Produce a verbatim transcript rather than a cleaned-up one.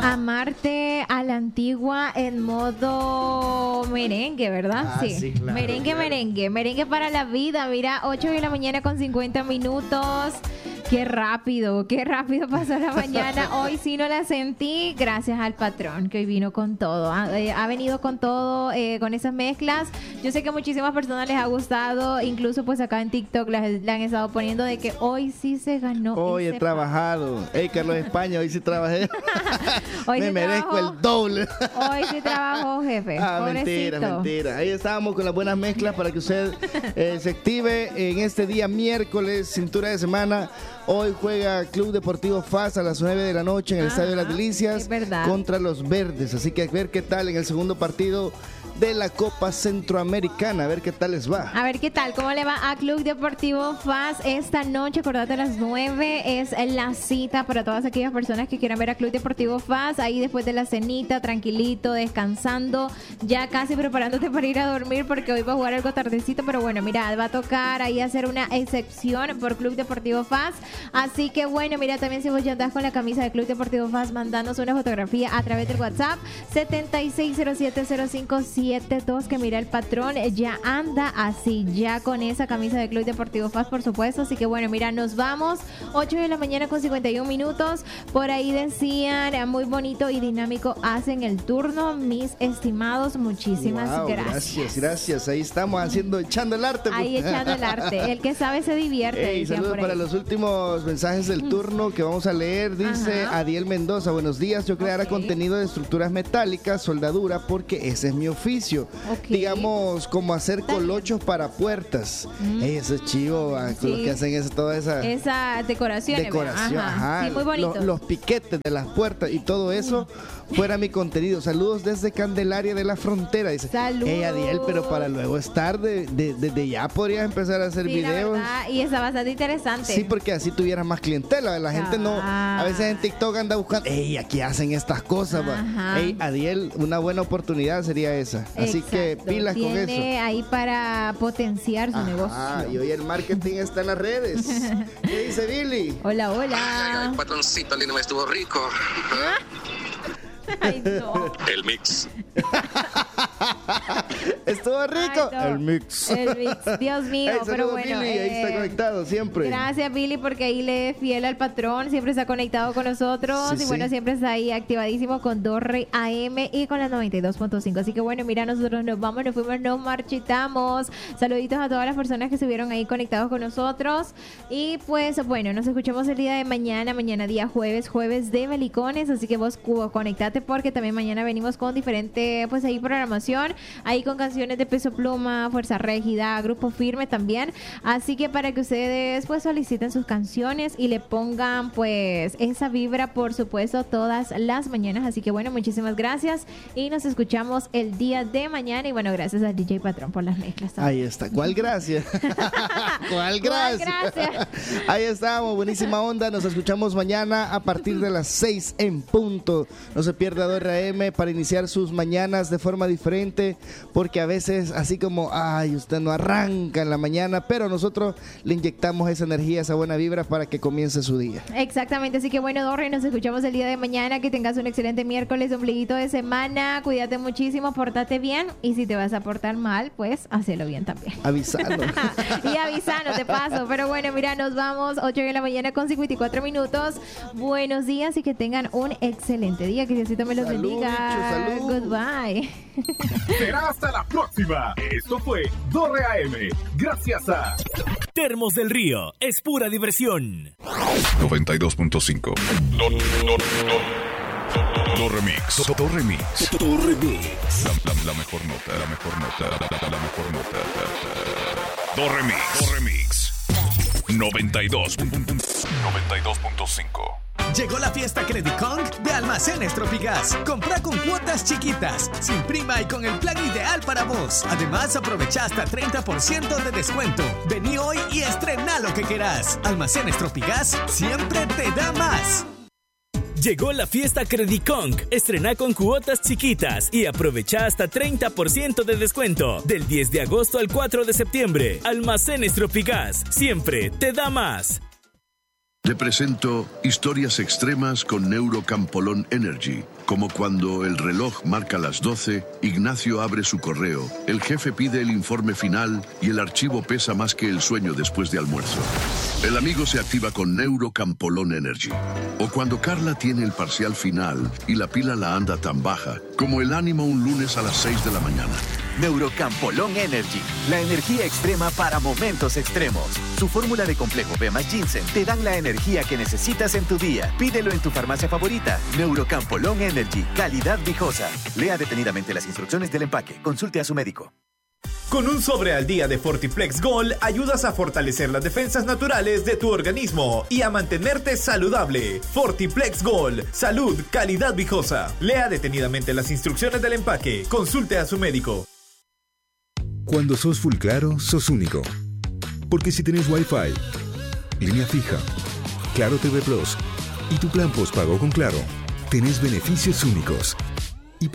Amarte a la antigua en modo merengue, ¿verdad? Ah, sí. sí, claro, merengue, claro. merengue, merengue para la vida. Mira, ocho de la mañana con cincuenta minutos. Qué rápido, qué rápido pasó la mañana. Hoy sí no la sentí, gracias al patrón que hoy vino con todo. Ha, eh, ha venido con todo, eh, con esas mezclas. Yo sé que a muchísimas personas les ha gustado, incluso pues acá en TikTok la, la han estado poniendo de que hoy sí se ganó. Hoy he trabajado. Hey, Carlos España, hoy sí trabajé. Hoy Me sí merezco trabajó. el doble. Hoy sí trabajó, jefe. Ah, Pobrecito. mentira, mentira. Ahí estábamos con las buenas mezclas para que usted eh, se active en este día miércoles, cintura de semana. Hoy juega Club Deportivo F A S a las nueve de la noche en el Ajá, Estadio de las Delicias es verdad. contra los Verdes. Así que a ver qué tal en el segundo partido de la Copa Centroamericana. A ver qué tal les va. A ver qué tal, cómo le va a Club Deportivo F A S esta noche. Acordate, a las nueve es la cita para todas aquellas personas que quieran ver a Club Deportivo F A S. Ahí después de la cenita, tranquilito, descansando, ya casi preparándote para ir a dormir porque hoy va a jugar algo tardecito. Pero bueno, mira, va a tocar ahí hacer una excepción por Club Deportivo F A S. Así que bueno, mira, también si vos ya andás con la camisa de Club Deportivo F A S, mandanos una fotografía a través del WhatsApp setenta y seis cero siete cero cinco siete dos, que mira, el patrón ya anda así, ya con esa camisa de Club Deportivo F A S, por supuesto. Así que bueno, mira, nos vamos, ocho de la mañana con cincuenta y uno minutos. Por ahí decían, muy bonito y dinámico hacen el turno, mis estimados, muchísimas Wow, gracias. Gracias, gracias. Ahí estamos haciendo, echando el arte. Ahí echando el arte, el que sabe se divierte. Hey, decían saludos por ahí. para los últimos mensajes del turno que vamos a leer. Dice Ajá. Adiel Mendoza: buenos días, yo creara Ok. contenido de estructuras metálicas, soldadura, porque ese es mi oficio. Ok. Digamos, como hacer Está bien. colochos para puertas. Mm. Ey, eso es chivo, ah, con los Sí. que hacen eso, toda esa Esa decoración. decoración. Ajá. Sí, muy bonito. Lo- los piquetes de las puertas y todo eso fuera mi contenido. Saludos desde Candelaria de la Frontera. Dice, Saludos. hey, Adiel, pero para luego es tarde, de- desde ya podrías empezar a hacer Sí, la videos. verdad, y está bastante interesante. Sí, porque así tuvieras más clientela. La gente no, a veces en TikTok anda buscando, ey, aquí hacen estas cosas. va". Ajá. Ey, Adiel, una buena oportunidad sería esa. Así que Exacto. pilas con eso. Tiene ahí para potenciar su Ajá, negocio. y hoy el marketing está en las redes. ¿Qué dice Billy? Hola, Ay, hola. patroncito lindo, me estuvo rico. Ay, no. El mix. Estuvo rico. Ay, no. El mix. El mix, Dios mío, Hey, pero saludos, bueno. Billy, ahí está eh, conectado siempre. Gracias, Billy, porque ahí le es fiel al patrón, siempre está conectado con nosotros Sí, y bueno, sí. siempre está ahí activadísimo con Dorre A M y con las noventa y dos punto cinco. Así que bueno, mira, nosotros nos vamos, nos fuimos, nos marchitamos. Saluditos a todas las personas que estuvieron ahí conectados con nosotros. Y pues bueno, nos escuchamos el día de mañana, mañana día jueves, jueves de Belicones. Así que vos, Cubo, conectate porque también mañana venimos con diferente, pues ahí programación, ahí con canciones de Peso Pluma, Fuerza Régida, Grupo Firme también. Así que para que ustedes pues soliciten sus canciones y le pongan pues esa vibra, por supuesto, todas las mañanas. Así que bueno, muchísimas gracias y nos escuchamos el día de mañana. Y bueno, gracias al D J Patrón por las mezclas también. Ahí está. ¿Cuál gracias? ¿Cuál ¿Cuál gracias? gracias? Ahí estamos. Buenísima onda. Nos escuchamos mañana a partir de las seis en punto. No se pierda Dorre A M para iniciar sus mañanas de forma diferente, porque a veces así como, ay, usted no arranca en la mañana, pero nosotros le inyectamos esa energía, esa buena vibra para que comience su día. Exactamente, así que bueno, Dorre, nos escuchamos el día de mañana. Que tengas un excelente miércoles, ombliguito de semana. Cuídate muchísimo, pórtate bien. Y si te vas a portar mal, pues hacelo bien también. Avisando. Y avisanos de paso. Pero bueno, mira, nos vamos ocho de la mañana con cincuenta y cuatro minutos. Buenos días y que tengan un excelente día. Que Diosito me los Salud, bendiga. bicho, salud. Goodbye. Será hasta la próxima. Esto fue Dorre A M. Gracias a Termos del Río, es pura diversión. noventa y dos punto cinco. Do, do, do, do remix. Do, do remix. Tu remix. La, la- la mejor nota, la mejor nota, la, la- la mejor nota. Do remix. Do remix. noventa y dos punto cinco. Llegó la fiesta Credit Kong de Almacenes Tropigas. Compra con cuotas chiquitas, sin prima y con el plan ideal para vos. Además, aprovecha hasta treinta por ciento de descuento. Vení hoy y estrena lo que querás. Almacenes Tropigas siempre te da más. Llegó la fiesta Credit Kong. Estrena con cuotas chiquitas y aprovecha hasta treinta por ciento de descuento. Del diez de agosto al cuatro de septiembre. Almacenes Tropigas siempre te da más. Le presento historias extremas con Neurocampolón Energy. Como cuando el reloj marca las doce, Ignacio abre su correo, el jefe pide el informe final y el archivo pesa más que el sueño después de almuerzo. El amigo se activa con Neurocampolón Energy. O cuando Carla tiene el parcial final y la pila la anda tan baja, como el ánimo un lunes a las seis de la mañana. Neurocampolón Energy, la energía extrema para momentos extremos. Su fórmula de complejo B más ginseng te dan la energía que necesitas en tu día. Pídelo en tu farmacia favorita. Neurocampolón Energy, calidad viejosa. Lea detenidamente las instrucciones del empaque. Consulte a su médico. Con un sobre al día de Fortiplex Gold ayudas a fortalecer las defensas naturales de tu organismo y a mantenerte saludable. Fortiplex Gold, salud, calidad viejosa. Lea detenidamente las instrucciones del empaque. Consulte a su médico. Cuando sos full claro, sos único. Porque si tenés Wi-Fi, línea fija, Claro T V Plus y tu plan postpago con Claro, tenés beneficios únicos.